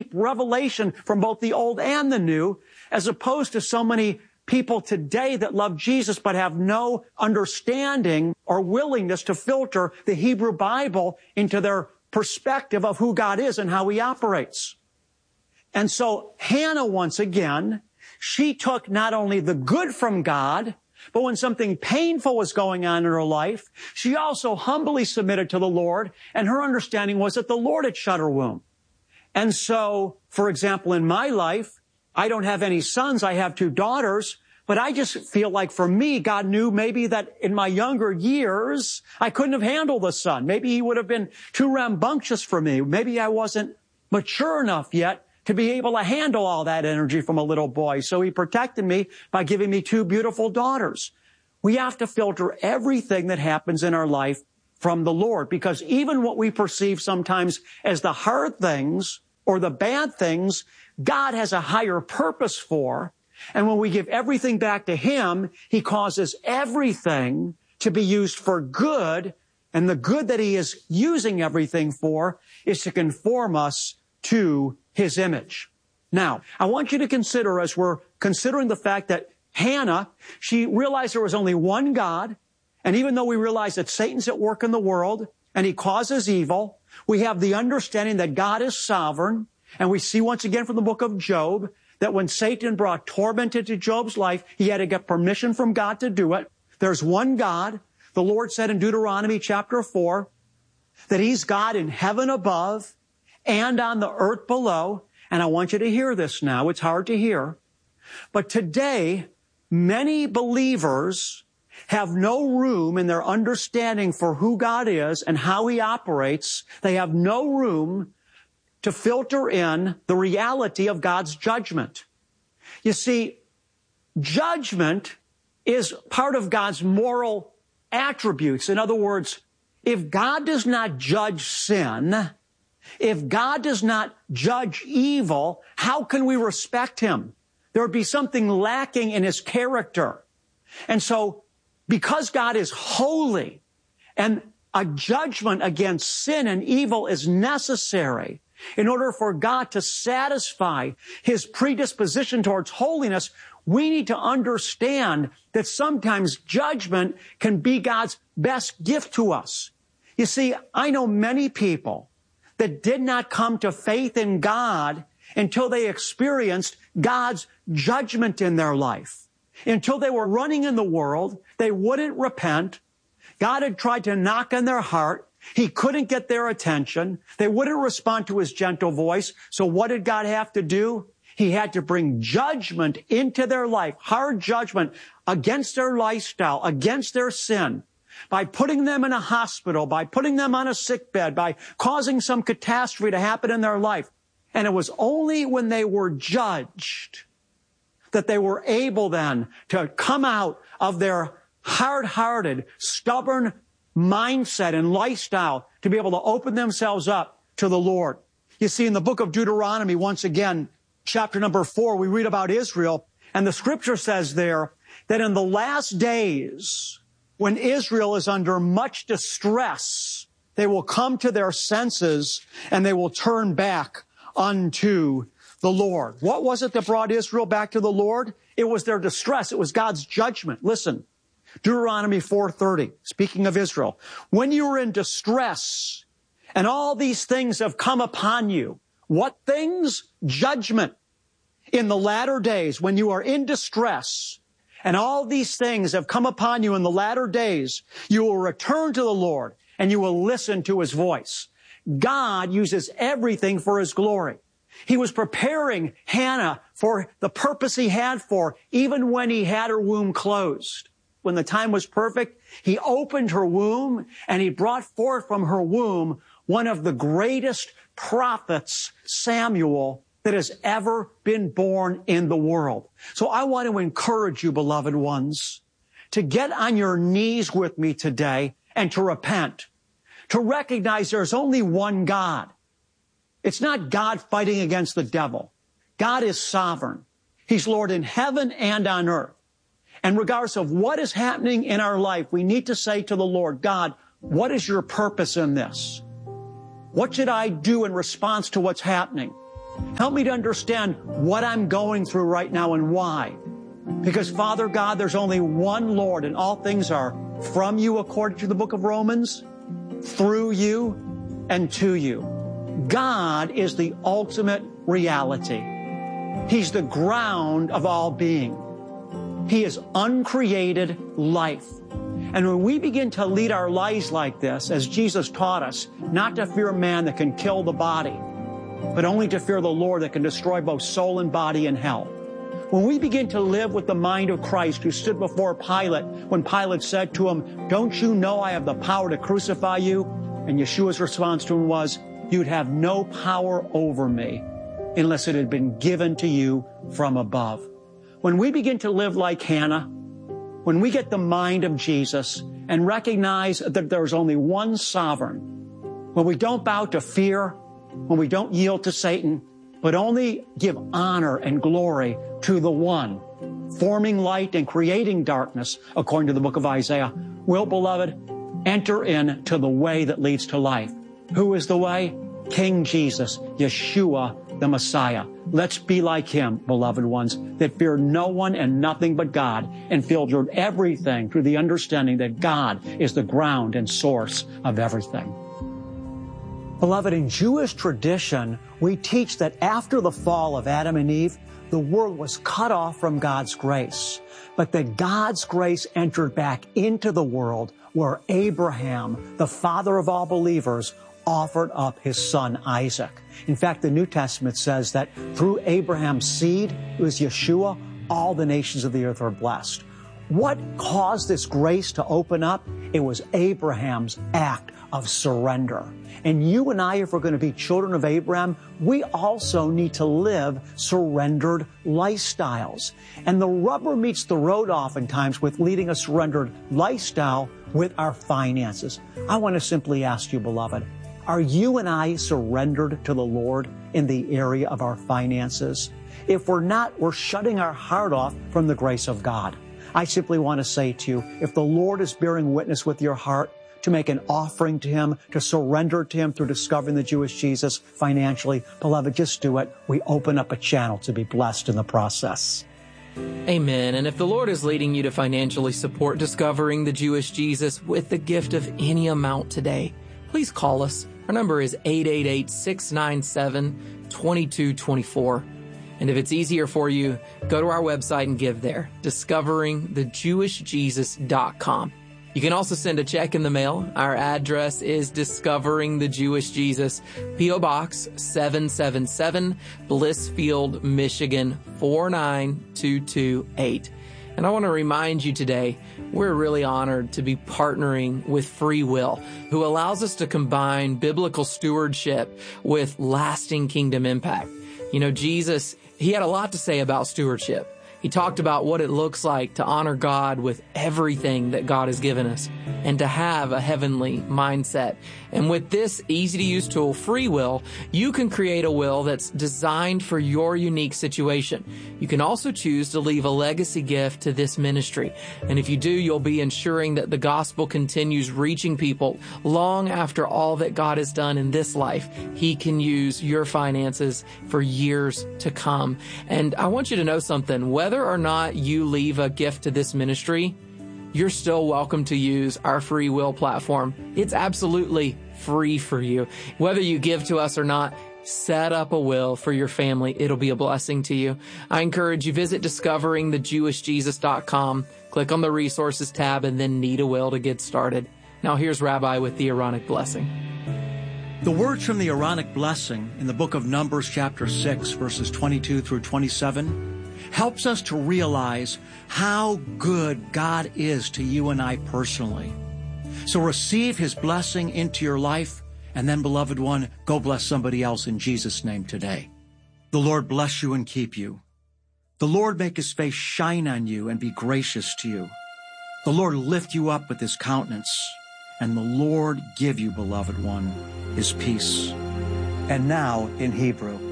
revelation from both the Old and the New, as opposed to so many people today that love Jesus but have no understanding or willingness to filter the Hebrew Bible into their perspective of who God is and how He operates. And so Hannah, once again, she took not only the good from God, but when something painful was going on in her life, she also humbly submitted to the Lord, and her understanding was that the Lord had shut her womb. And so, for example, in my life, I don't have any sons, I have 2 daughters, but I just feel like for me, God knew maybe that in my younger years, I couldn't have handled a son. Maybe he would have been too rambunctious for me. Maybe I wasn't mature enough yet to be able to handle all that energy from a little boy. So He protected me by giving me 2 beautiful daughters. We have to filter everything that happens in our life from the Lord, because even what we perceive sometimes as the hard things or the bad things, God has a higher purpose for. And when we give everything back to Him, He causes everything to be used for good. And the good that He is using everything for is to conform us to His image. Now, I want you to consider, as we're considering the fact that Hannah, she realized there was only one God. And even though we realize that Satan's at work in the world and he causes evil, we have the understanding that God is sovereign. And we see once again from the book of Job that when Satan brought torment into Job's life, he had to get permission from God to do it. There's one God. The Lord said in Deuteronomy chapter 4 that He's God in heaven above and on the earth below. And I want you to hear this now. It's hard to hear. But today, many believers have no room in their understanding for who God is and how He operates. They have no room to filter in the reality of God's judgment. You see, judgment is part of God's moral attributes. In other words, if God does not judge sin, if God does not judge evil, how can we respect Him? There would be something lacking in His character. And so, because God is holy and a judgment against sin and evil is necessary, in order for God to satisfy His predisposition towards holiness, we need to understand that sometimes judgment can be God's best gift to us. You see, I know many people that did not come to faith in God until they experienced God's judgment in their life. Until they were running in the world, they wouldn't repent. God had tried to knock on their heart. He couldn't get their attention. They wouldn't respond to His gentle voice. So what did God have to do? He had to bring judgment into their life, hard judgment against their lifestyle, against their sin, by putting them in a hospital, by putting them on a sick bed, by causing some catastrophe to happen in their life. And it was only when they were judged that they were able then to come out of their hard-hearted, stubborn mindset and lifestyle to be able to open themselves up to the Lord. You see, in the book of Deuteronomy, once again, chapter number 4, we read about Israel, and the scripture says there that in the last days, when Israel is under much distress, they will come to their senses and they will turn back unto the Lord. What was it that brought Israel back to the Lord? It was their distress. It was God's judgment. Listen, Deuteronomy 4:30, speaking of Israel. When you are in distress and all these things have come upon you, what things? Judgment. In the latter days, when you are in distress and all these things have come upon you in the latter days, you will return to the Lord and you will listen to His voice. God uses everything for His glory. He was preparing Hannah for the purpose He had for, even when He had her womb closed. When the time was perfect, He opened her womb and He brought forth from her womb one of the greatest prophets, Samuel, that has ever been born in the world. So I want to encourage you, beloved ones, to get on your knees with me today and to repent, to recognize there's only one God. It's not God fighting against the devil. God is sovereign. He's Lord in heaven and on earth. And regardless of what is happening in our life, we need to say to the Lord, God, what is your purpose in this? What should I do in response to what's happening? Help me to understand what I'm going through right now and why. Because, Father God, there's only one Lord, and all things are from you, according to the book of Romans, through you, and to you. God is the ultimate reality. He's the ground of all being. He is uncreated life. And when we begin to lead our lives like this, as Jesus taught us, not to fear man that can kill the body, but only to fear the Lord that can destroy both soul and body in hell. When we begin to live with the mind of Christ, who stood before Pilate when Pilate said to him, "Don't you know I have the power to crucify you?" And Yeshua's response to him was, "You'd have no power over me unless it had been given to you from above." When we begin to live like Hannah, when we get the mind of Jesus and recognize that there's only one sovereign, when we don't bow to fear, when we don't yield to Satan, but only give honor and glory to the one, forming light and creating darkness, according to the book of Isaiah, will, beloved, enter into the way that leads to life. Who is the way? King Jesus, Yeshua, the Messiah. Let's be like him, beloved ones, that fear no one and nothing but God, and filter everything through the understanding that God is the ground and source of everything. Beloved, in Jewish tradition, we teach that after the fall of Adam and Eve, the world was cut off from God's grace, but that God's grace entered back into the world where Abraham, the father of all believers, offered up his son Isaac. In fact, the New Testament says that through Abraham's seed, it was Yeshua, all the nations of the earth are blessed. What caused this grace to open up? It was Abraham's act of surrender. And you and I, if we're going to be children of Abraham, we also need to live surrendered lifestyles. And the rubber meets the road oftentimes with leading a surrendered lifestyle with our finances. I want to simply ask you, beloved, are you and I surrendered to the Lord in the area of our finances? If we're not, we're shutting our heart off from the grace of God. I simply want to say to you, if the Lord is bearing witness with your heart to make an offering to Him, to surrender to Him through discovering the Jewish Jesus financially, beloved, just do it. We open up a channel to be blessed in the process. Amen. And if the Lord is leading you to financially support discovering the Jewish Jesus with the gift of any amount today, please call us. Our number is 888-697-2224. And if it's easier for you, go to our website and give there, discoveringthejewishjesus.com. You can also send a check in the mail. Our address is Discovering the Jewish Jesus, P.O. Box 777, Blissfield, Michigan 49228. And I want to remind you today, we're really honored to be partnering with Free Will, who allows us to combine biblical stewardship with lasting kingdom impact. You know, Jesus, He had a lot to say about stewardship. He talked about what it looks like to honor God with everything that God has given us and to have a heavenly mindset. And with this easy-to-use tool, Free Will, you can create a will that's designed for your unique situation. You can also choose to leave a legacy gift to this ministry. And if you do, you'll be ensuring that the gospel continues reaching people long after all that God has done in this life. He can use your finances for years to come. And I want you to know something. Whether or not you leave a gift to this ministry, you're still welcome to use our Free Will platform. It's absolutely free for you. Whether you give to us or not, set up a will for your family. It'll be a blessing to you. I encourage you, visit discoveringthejewishjesus.com, click on the resources tab, and then need a will to get started. Now here's Rabbi with the Aaronic blessing. The words from the Aaronic blessing in the book of Numbers chapter 6, verses 22 through 27, helps us to realize how good God is to you and I personally. So receive His blessing into your life, and then, beloved one, go bless somebody else in Jesus' name today. The Lord bless you and keep you. The Lord make His face shine on you and be gracious to you. The Lord lift you up with His countenance, and the Lord give you, beloved one, His peace. And now in Hebrew.